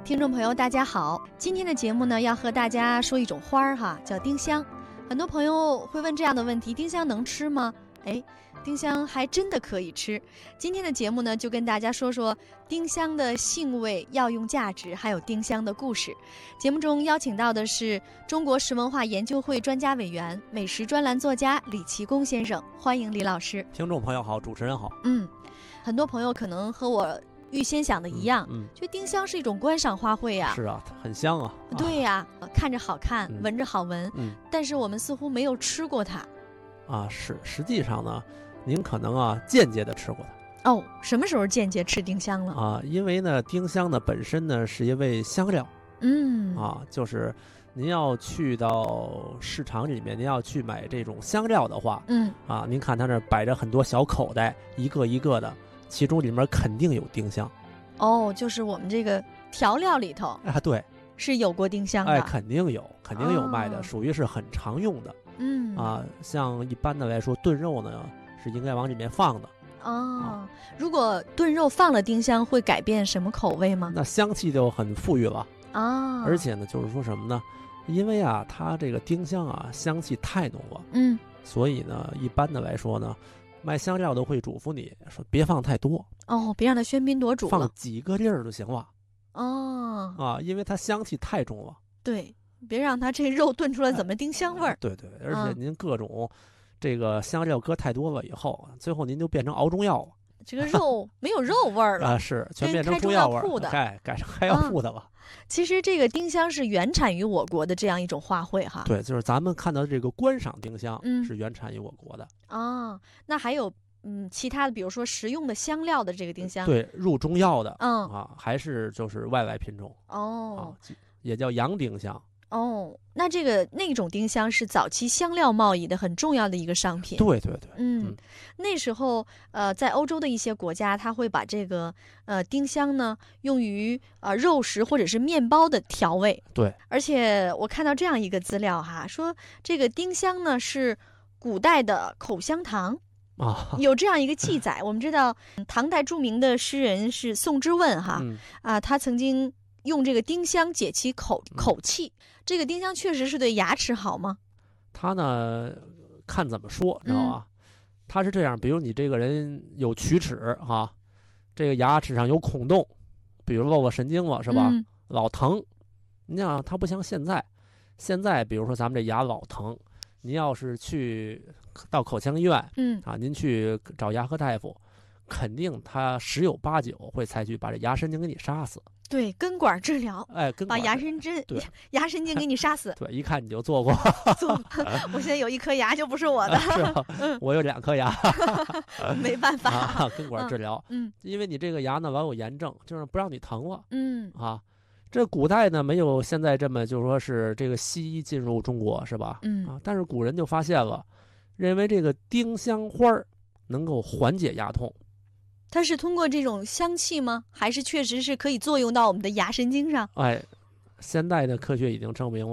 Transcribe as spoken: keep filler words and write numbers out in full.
听众朋友大家好，今天的节目呢要和大家说一种花儿哈，叫丁香。很多朋友会问这样的问题，丁香能吃吗？哎，丁香还真的可以吃。今天的节目呢就跟大家说说丁香的性味、药用价值，还有丁香的故事。节目中邀请到的是中国食文化研究会专家委员、美食专栏作家李奇功先生，欢迎李老师。 听众朋友好，主持人好。 嗯，很多朋友可能和我预先想的一样， 嗯， 觉得丁香是一种观赏花卉呀。 是啊，很香啊。 对呀、啊，看着好看， 嗯、 闻着好闻， 嗯， 但是我们似乎没有吃过它。 啊，是，实际上呢，您可能啊间接的吃过它。 哦，什么时候间接吃丁香了？ 啊，因为呢，丁香呢本身呢是一味香料。 嗯， 啊，就是您要去到市场里面，您要去买这种香料的话， 嗯， 啊，您看它那摆着很多小口袋，一个一个的。其中里面肯定有丁香。 哦，就是我们这个调料里头啊，对， 是有过丁香的。 哎，肯定有，肯定有卖的， 哦、 属于是很常用的。 嗯， 啊，像一般的来说，炖肉呢是应该往里面放的。 哦， 啊、 如果炖肉放了丁香，会改变什么口味吗？ 那香气就很富裕了。 啊， 而且呢，就是说什么呢？因为啊，它这个丁香啊，香气太浓了。 嗯， 所以呢，一般的来说呢。卖香料的会嘱咐你说别放太多哦，别让它喧宾夺主了， 放几个粒儿就行了。 哦， 啊，因为它香气太重了。 对，别让它这肉炖出来怎么丁香味儿、 哎。对对，而且您各种这个香料搁太多了以后，最后您就变成熬中药了。 这个肉没有肉味儿了啊，是全变成中药味儿，改改成开药铺的了。 啊、其实这个丁香是原产于我国的这样一种花卉哈。 对，就是咱们看到这个观赏丁香， 嗯， 是原产于我国的。 啊，那还有嗯其他的，比如说食用的香料的这个丁香， 对，入中药的， 嗯啊，还是就是外来品种哦、 啊，也叫洋丁香。 哦，那这个那种丁香是早期香料贸易的很重要的一个商品。 对对对， 嗯， 嗯那时候呃，在欧洲的一些国家，他会把这个呃丁香呢用于呃肉食或者是面包的调味。 对， 而且我看到这样一个资料哈，说这个丁香呢是古代的口香糖。 啊， 有这样一个记载。我们知道唐代著名的诗人是宋之问哈， 嗯、 啊，他曾经用这个丁香解其口口气。嗯、这个丁香确实是对牙齿好吗？ 他呢，看怎么说，知道吧？嗯、他是这样，比如你这个人有龋齿哈、啊，这个牙齿上有孔洞，比如漏了神经了是吧？ 嗯、 老疼。你想，他不像现在，现在比如说咱们这牙老疼，您要是去到口腔医院， 嗯啊，您去找牙科大夫，肯定他十有八九会采取把这牙神经给你杀死。 对，根管治疗， 哎，根把牙神经对牙神经给你杀死。 对，一看你就做过。 做，我现在有一颗牙就不是我的。 是吧？嗯、我有两颗牙。 没办法， 啊，根管治疗。 嗯， 因为你这个牙呢老有炎症，就是不让你疼了。 嗯啊。这古代呢没有现在这么就是说是这个西医进入中国是吧？ 嗯啊，但是古人就发现了，认为这个丁香花能够缓解牙痛。 它是通过这种香气吗？还是确实是可以作用到我们的牙神经上？ 哎，现代的科学已经证明了。